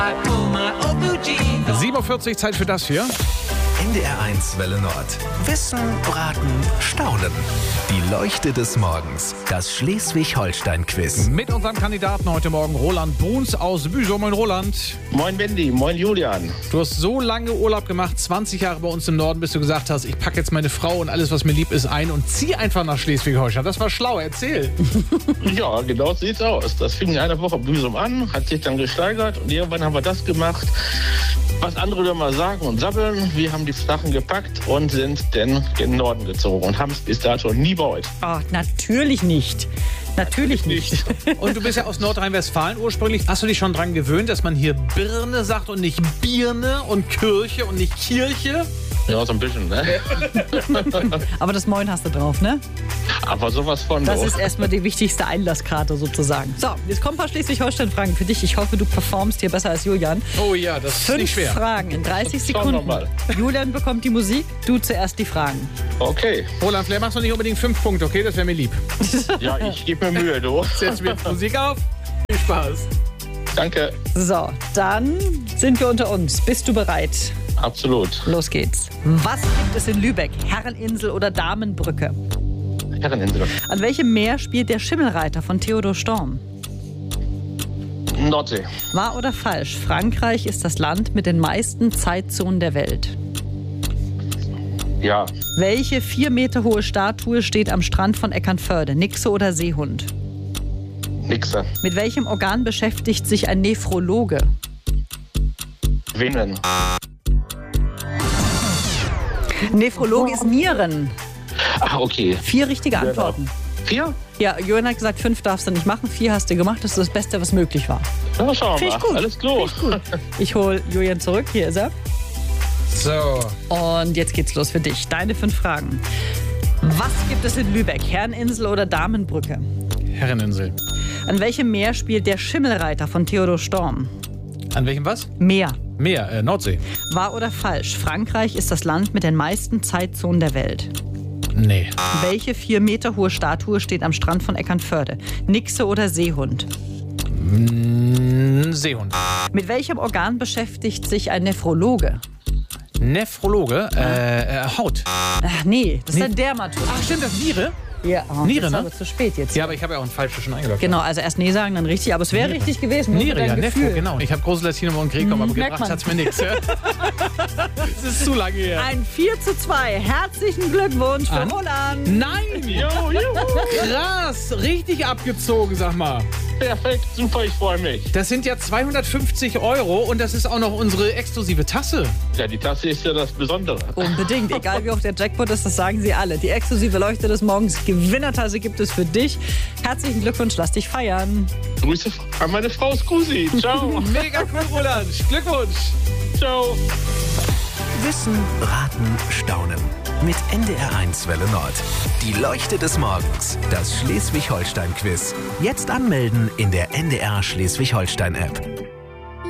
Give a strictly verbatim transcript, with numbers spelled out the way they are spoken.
sieben Uhr vierzig, Zeit für das hier. N D R eins Welle Nord. Wissen, Braten, Staunen. Die Leuchte des Morgens. Das Schleswig-Holstein-Quiz. Mit unserem Kandidaten heute Morgen, Roland Bruns aus Büsum. Moin Roland. Moin Wendy, moin Julian. Du hast so lange Urlaub gemacht, zwanzig Jahre bei uns im Norden, bis du gesagt hast, ich packe jetzt meine Frau und alles, was mir lieb ist, ein und zieh einfach nach Schleswig-Holstein. Das war schlau, erzähl. Ja, genau so sieht's aus. Das fing in einer Woche Büsum an, hat sich dann gesteigert und irgendwann haben wir das gemacht, was andere da mal sagen und sabbeln. Wir haben die Sachen gepackt und sind dann in den Norden gezogen und haben es bis dato nie bereut. Ach, natürlich nicht. Natürlich nicht. Und du bist ja aus Nordrhein-Westfalen ursprünglich. Hast du dich schon dran gewöhnt, dass man hier Birne sagt und nicht Birne und Kirche und nicht Kirche? Ja, so ein bisschen, ne? Aber das Moin hast du drauf, ne? Aber sowas von. Das doch. ist erstmal die wichtigste Einlasskarte sozusagen. So, jetzt kommen ein paar Schleswig-Holstein-Fragen für dich. Ich hoffe, du performst hier besser als Julian. Oh ja, das ist Fünf nicht schwer. Fragen in dreißig Schauen wir Sekunden. mal. Julian bekommt die Musik, du zuerst die Fragen. Okay. Roland, vielleicht machst du nicht unbedingt fünf Punkte, okay? Das wäre mir lieb. Ja, ich gebe mir Mühe, du. Setz mir jetzt Musik auf. Viel Spaß. Danke. So, dann sind wir unter uns. Bist du bereit? Absolut. Los geht's. Was gibt es in Lübeck? Herreninsel oder Damenbrücke? Herreninsel. An welchem Meer spielt der Schimmelreiter von Theodor Storm? Nordsee. Wahr oder falsch? Frankreich ist das Land mit den meisten Zeitzonen der Welt. Ja. Welche vier Meter hohe Statue steht am Strand von Eckernförde? Nixe oder Seehund? Nixe. Mit welchem Organ beschäftigt sich ein Nephrologe? Venen. Nephrologe ist Nieren. Ah, okay. Vier richtige Genau. Antworten. Vier? Ja, Johann hat gesagt, fünf darfst du nicht machen, vier hast du gemacht. Das ist das Beste, was möglich war. Ja, schauen wir Finde mal. ich gut. Alles klar. Ich hole Julian zurück, hier ist er. So. Und jetzt geht's los für dich. Deine fünf Fragen. Was gibt es in Lübeck? Herreninsel oder Damenbrücke? Herreninsel. An welchem Meer spielt der Schimmelreiter von Theodor Storm? An welchem was? Meer. Meer, äh, Nordsee. Wahr oder falsch? Frankreich ist das Land mit den meisten Zeitzonen der Welt. Nee. Welche vier Meter hohe Statue steht am Strand von Eckernförde? Nixe oder Seehund? Mm, Seehund. Mit welchem Organ beschäftigt sich ein Nephrologe? Nephrologe, äh, äh, Haut. Ach nee, das ist Nee. ein Dermatologe. Ach, stimmt, das Niere? Ja, oh, Niere, ist ne? aber zu spät jetzt. Ja, aber ich habe ja auch ein falsches schon eingeloggt. Genau, also erst nee sagen, dann richtig. Aber es wäre richtig gewesen. nur für Niere, ja, dein Nephro, Gefühl. genau. Ich habe große Latinum und Grekom, aber merkt gebracht man. hat's mir nichts. Ja? Das ist zu lange her. Ein vier zu zwei. Herzlichen Glückwunsch für An? Roland. Nein! Jo, juhu. Krass! Richtig abgezogen, sag mal. Perfekt, super, ich freue mich. Das sind ja zweihundertfünfzig Euro und das ist auch noch unsere exklusive Tasse. Ja, die Tasse ist ja das Besondere. Unbedingt, egal wie hoch der Jackpot ist, das sagen sie alle. Die exklusive Leuchte des Morgens Gewinnertasse gibt es für dich. Herzlichen Glückwunsch, lass dich feiern. Grüße an meine Frau Scusi. Ciao. Mega cool, Roland. Glückwunsch. Ciao. Wissen, Braten, Staunen. Mit N D R eins Welle Nord. Die Leuchte des Morgens. Das Schleswig-Holstein-Quiz. Jetzt anmelden in der N D R Schleswig-Holstein-App.